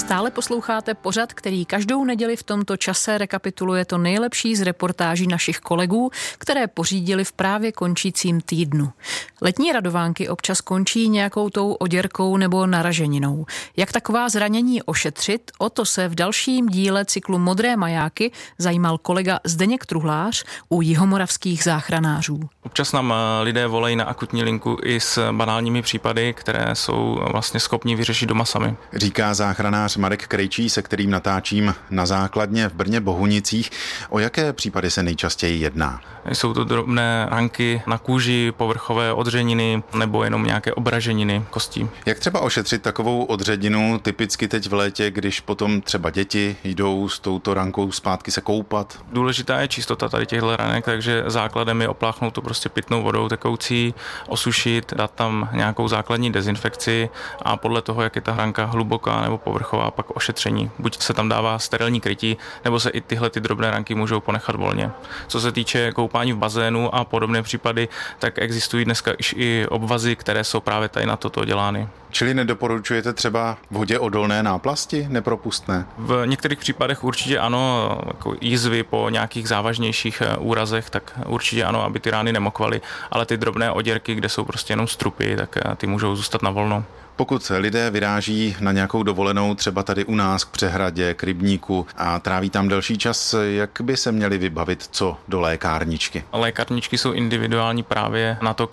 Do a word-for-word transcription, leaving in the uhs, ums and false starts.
Stále posloucháte pořad, který každou neděli v tomto čase rekapituluje to nejlepší z reportáží našich kolegů, které pořídili v právě končícím týdnu. Letní radovánky občas končí nějakou tou oděrkou nebo naraženinou. Jak taková zranění ošetřit, o to se v dalším díle cyklu Modré majáky zajímal kolega Zdeněk Truhlář u jihomoravských záchranářů. Občas nám lidé volají na akutní linku i s banálními případy, které jsou vlastně schopni vyřešit doma sami. Říká záchranář Marek Krejčí, se kterým natáčím na základně v Brně Bohunicích. O jaké případy se nejčastěji jedná? Jsou to drobné ranky na kůži, povrchové odřeniny nebo jenom nějaké obraženiny kostí. Jak třeba ošetřit takovou odředinu typicky teď v létě, když potom třeba děti jdou s touto rankou zpátky se koupat? Důležitá je čistota tady těchto ranek, takže základem je opláchnout to prostě pitnou vodou tekoucí, osušit, dát tam nějakou základní dezinfekci a podle toho, jak je ta ranka hluboká nebo povrchová, pak ošetření. Buď se tam dává sterilní krytí, nebo se i tyhle ty drobné ranky můžou ponechat volně. Co se týče koupání v bazénu a podobné případy, tak existují dneska i obvazy, které jsou právě tady na toto dělány. Čili nedoporučujete třeba vodě odolné náplasti, nepropustné? V některých případech určitě ano, jako jizvy po nějakých závažnějších úrazech, tak určitě ano, aby ty rány nemokvaly, ale ty drobné oděrky, kde jsou prostě jenom strupy, tak ty můžou zůstat na volno. Pokud lidé vyráží na nějakou dovolenou, třeba tady u nás k přehradě, k rybníku a tráví tam delší čas, jak by se měli vybavit co do lékárničky? Lékárničky jsou individuální právě na to,